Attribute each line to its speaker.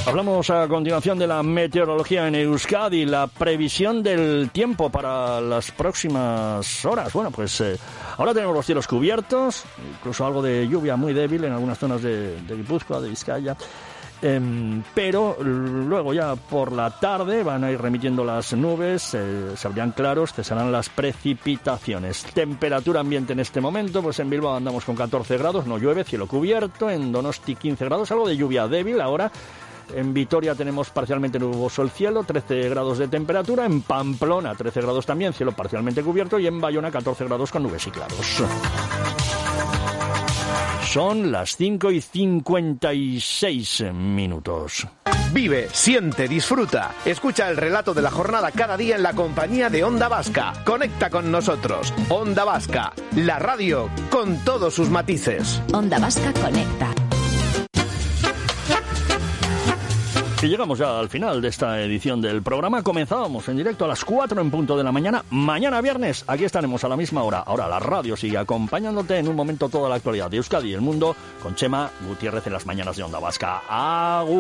Speaker 1: Hablamos a continuación de la meteorología en Euskadi, la previsión del tiempo para las próximas horas. Bueno, pues ahora tenemos los cielos cubiertos, incluso algo de lluvia muy débil en algunas zonas de Guipúzcoa, de Vizcaya. Pero luego ya por la tarde van a ir remitiendo las nubes, se abrirán claros, cesarán las precipitaciones. Temperatura ambiente en este momento, pues en Bilbao andamos con 14 grados, no llueve, cielo cubierto, en Donosti 15 grados, algo de lluvia débil ahora. En Vitoria tenemos parcialmente nuboso el cielo, 13 grados de temperatura. En Pamplona 13 grados también, cielo parcialmente cubierto. Y en Bayona 14 grados con nubes y claros. Son las 5:56.
Speaker 2: Vive, siente, disfruta. Escucha el relato de la jornada cada día en la compañía de Onda Vasca. Conecta con nosotros. Onda Vasca, la radio con todos sus matices.
Speaker 3: Onda Vasca conecta.
Speaker 1: Y llegamos ya al final de esta edición del programa. Comenzábamos en directo a las 4 en punto de la mañana. Mañana viernes, aquí estaremos a la misma hora. Ahora la radio sigue acompañándote en un momento toda la actualidad de Euskadi y el mundo con Chema Gutiérrez en las mañanas de Onda Vasca.